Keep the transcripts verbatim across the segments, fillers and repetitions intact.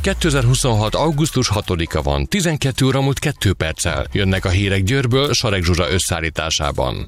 kétezer-huszonhat. augusztus hatodika van, tizenkét óra múlt kettő perccel. Jönnek a hírek Győrből Sareg Zsuzsa összeállításában.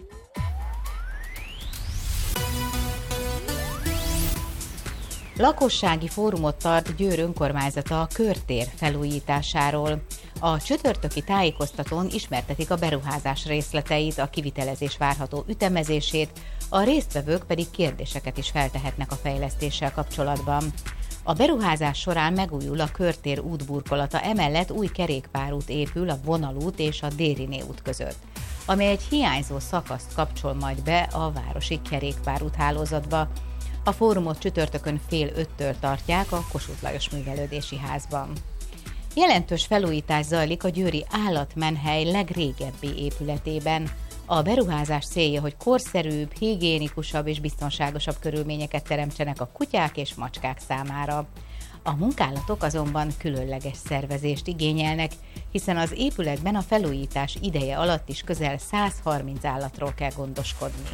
Lakossági fórumot tart Győr önkormányzata a körtér felújításáról. A csütörtöki tájékoztatón ismertetik a beruházás részleteit, a kivitelezés várható ütemezését, a résztvevők pedig kérdéseket is feltehetnek a fejlesztéssel kapcsolatban. A beruházás során megújul a körtér útburkolata, emellett új kerékpárút épül a Vonalút és a Dériné út között, amely egy hiányzó szakaszt kapcsol majd be a városi kerékpárút hálózatba. A fórumot csütörtökön fél öttől tartják a Kossuth Lajos Művelődési Házban. Jelentős felújítás zajlik a győri állatmenhely legrégebbi épületében. A beruházás célja, hogy korszerűbb, higiénikusabb és biztonságosabb körülményeket teremtsenek a kutyák és macskák számára. A munkálatok azonban különleges szervezést igényelnek, hiszen az épületben a felújítás ideje alatt is közel száz harminc állatról kell gondoskodni.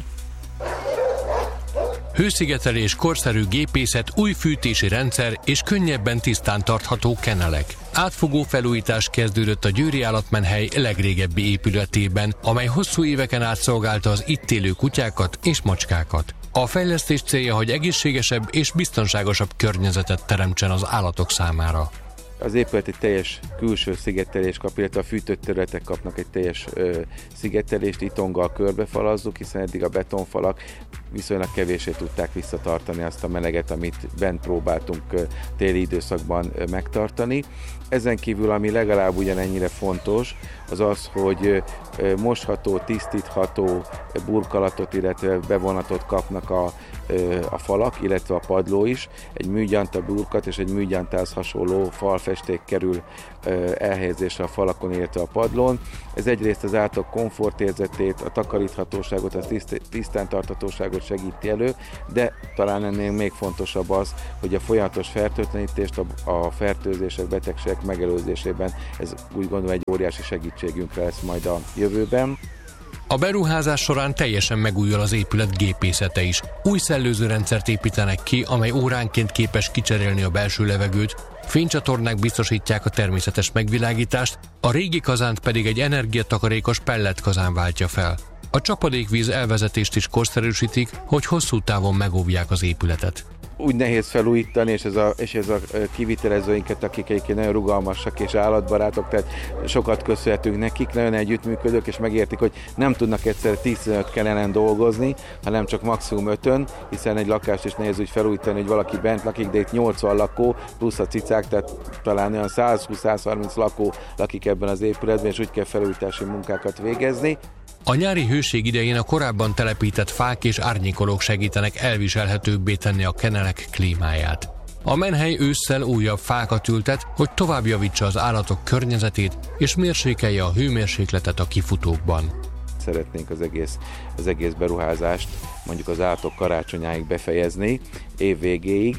Hőszigetelés, korszerű gépészet, új fűtési rendszer és könnyebben tisztán tartható kenelek. Átfogó felújítás kezdődött a győri állatmenhely legrégebbi épületében, amely hosszú éveken át szolgálta az itt élő kutyákat és macskákat. A fejlesztés célja, hogy egészségesebb és biztonságosabb környezetet teremtsen az állatok számára. Az épület egy teljes külső szigetelést kap, illetve a fűtött területek kapnak egy teljes ö, szigetelést, itonggal körbefalazzuk, hiszen eddig a betonfalak viszonylag kevéssé tudták visszatartani azt a meleget, amit bent próbáltunk ö, téli időszakban ö, megtartani. Ezen kívül, ami legalább ugyanennyire fontos, az az, hogy ö, mosható, tisztítható burkolatot, illetve bevonatot kapnak a, ö, a falak, illetve a padló is. Egy műgyanta burkat és egy műgyantához hasonló falfesték kerül ö, elhelyezésre a falakon, illetve a padlón. Ez egyrészt az állatok komfortérzetét, a takaríthatóságot, a tiszt, tisztán tarthatóságot segíti elő, de talán ennél még fontosabb az, hogy a folyamatos fertőtlenítést, a, a fertőzések, betegségek megelőzésében ez úgy gondolom egy óriási segítségünkre lesz majd a jövőben. A beruházás során teljesen megújul az épület gépészete is. Új szellőzőrendszert építenek ki, amely óránként képes kicserélni a belső levegőt, fénycsatornák biztosítják a természetes megvilágítást, a régi kazánt pedig egy energiatakarékos pelletkazán váltja fel. A csapadékvíz elvezetést is korszerűsítik, hogy hosszú távon megóvják az épületet. Úgy nehéz felújítani, és ez a, és ez a kivitelezőinket, akik egyébként nagyon rugalmasak és állatbarátok, tehát sokat köszönhetünk nekik, nagyon együttműködők, és megértik, hogy nem tudnak egyszer tizenöt kenelen dolgozni, hanem csak maximum ötön, hiszen egy lakást is nehéz úgy felújítani, hogy valaki bent lakik, de itt nyolcvan lakó, plusz a cicák, tehát talán olyan száz húsz száz harminc lakó lakik ebben az épületben, és úgy kell felújítási munkákat végezni. A nyári hőség idején a korábban telepített fák és árnyékolók segítenek elviselhetőbbé tenni a kenelek klímáját. A menhely ősszel újabb fákat ültet, hogy tovább javítsa az állatok környezetét és mérsékelje a hőmérsékletet a kifutókban. Szeretnénk az egész, az egész beruházást mondjuk az állatok karácsonyáig befejezni, év végéig,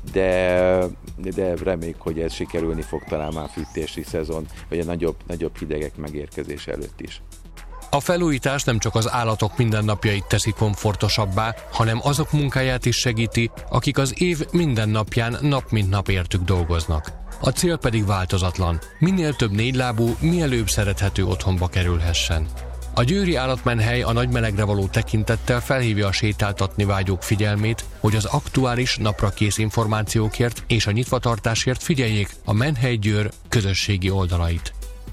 de, de reméljük, hogy ez sikerülni fog talán már fűtési szezon, vagy a nagyobb, nagyobb hidegek megérkezése előtt is. A felújítás nem csak az állatok mindennapjait teszi komfortosabbá, hanem azok munkáját is segíti, akik az év minden napján nap mint nap értük dolgoznak. A cél pedig változatlan, minél több négylábú, mielőbb szerethető otthonba kerülhessen. A győri állatmenhely a nagy melegre való tekintettel felhívja a sétáltatni vágyók figyelmét, hogy az aktuális naprakész információkért és a nyitvatartásért figyeljék a Menhely Győr közösségi oldalait.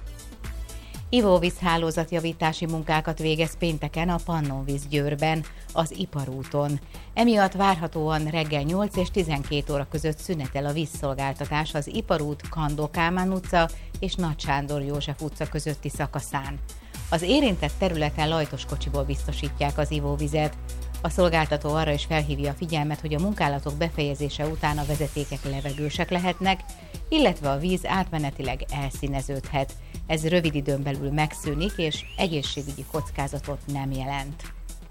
Ivóvízhálózatjavítási munkákat végez pénteken a Pannonvíz Győrben, az Iparúton. Emiatt várhatóan reggel nyolc és tizenkét óra között szünetel a vízszolgáltatás az Iparút, Kandó Kálmán utca és Nagy Sándor József utca közötti szakaszán. Az érintett területen lajtos kocsiból biztosítják az ivóvizet. A szolgáltató arra is felhívja a figyelmet, hogy a munkálatok befejezése után a vezetékek levegősek lehetnek, illetve a víz átmenetileg elszíneződhet. Ez rövid időn belül megszűnik, és egészségügyi kockázatot nem jelent.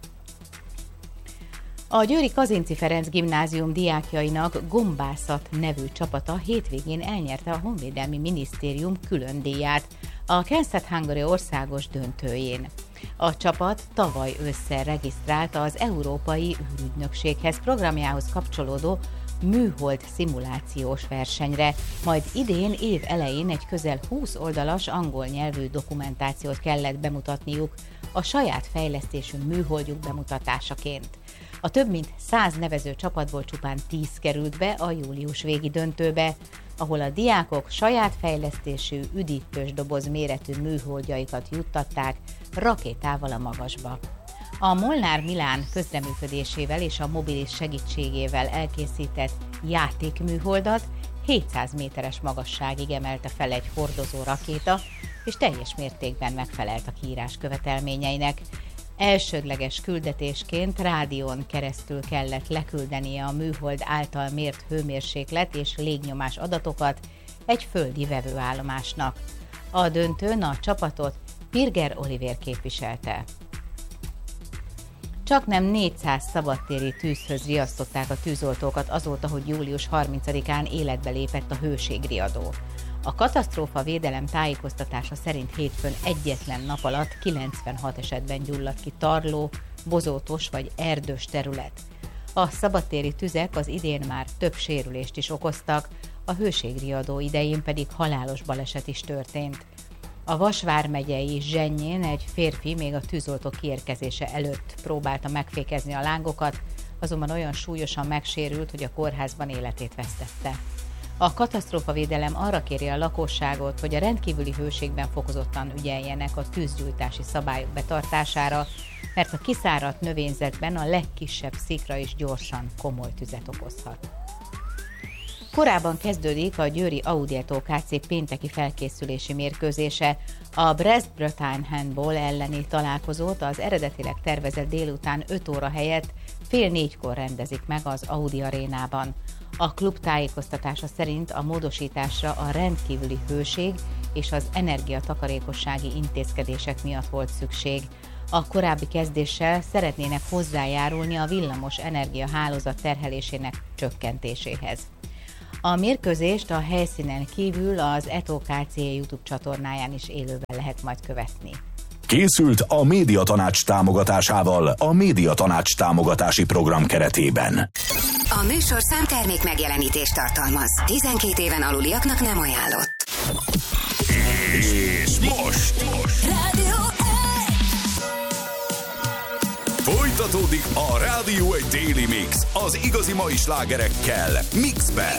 A győri Kazinczy Ferenc gimnázium diákjainak Gombászat nevű csapata hétvégén elnyerte a Honvédelmi Minisztérium külön díját a Kensett Hungary országos döntőjén. A csapat tavaly ősszel regisztrálta az Európai űrügynökséghez programjához kapcsolódó műhold szimulációs versenyre, majd idén év elején egy közel húsz oldalas angol nyelvű dokumentációt kellett bemutatniuk a saját fejlesztésű műholdjuk bemutatásaként. A több mint száz nevező csapatból csupán tíz került be a július végi döntőbe, ahol a diákok saját fejlesztésű üdítős doboz méretű műholdjaikat juttatták rakétával a magasba. A Molnár Milán közreműködésével és a Mobilis segítségével elkészített játékműholdat hétszáz méteres magasságig emelte fel egy hordozó rakéta, és teljes mértékben megfelelt a kiírás követelményeinek. Elsődleges küldetésként rádión keresztül kellett leküldenie a műhold által mért hőmérséklet és légnyomás adatokat egy földi vevőállomásnak. A döntőn a csapatot Pirger Olivér képviselte. Csaknem négyszáz szabadtéri tűzhöz riasztották a tűzoltókat azóta, hogy július harmincadikán életbe lépett a hőségriadó. A katasztrófa védelem tájékoztatása szerint hétfőn egyetlen nap alatt kilencvenhat esetben gyulladt ki tarló, bozótos vagy erdős terület. A szabadtéri tüzek az idén már több sérülést is okoztak, a hőségriadó idején pedig halálos baleset is történt. A Vas vármegyei Zsennyén egy férfi még a tűzoltók kiérkezése előtt próbálta megfékezni a lángokat, azonban olyan súlyosan megsérült, hogy a kórházban életét vesztette. A katasztrófavédelem arra kéri a lakosságot, hogy a rendkívüli hőségben fokozottan ügyeljenek a tűzgyújtási szabályok betartására, mert a kiszáradt növényzetben a legkisebb szikra is gyorsan komoly tüzet okozhat. Korábban kezdődik a győri Audietó ká cé pénteki felkészülési mérkőzése. A Brest-Bretagne handball elleni találkozót az eredetileg tervezett délután öt óra helyett fél négykor rendezik meg az Audi arénában. A klub tájékoztatása szerint a módosításra a rendkívüli hőség és az energiatakarékossági intézkedések miatt volt szükség. A korábbi kezdéssel szeretnének hozzájárulni a villamos energiahálózat terhelésének csökkentéséhez. A mérkőzést a helyszínen kívül az e té o ká cé YouTube csatornáján is élőben lehet majd követni. Készült a Médiatanács támogatásával a Médiatanács támogatási program keretében. A műsor számtermék megjelenítést tartalmaz. tizenkét éven aluliaknak nem ajánlott. És most! most. Rádió Folytatódik a Rádió egy Daily Mix az igazi mai slágerekkel Mixben.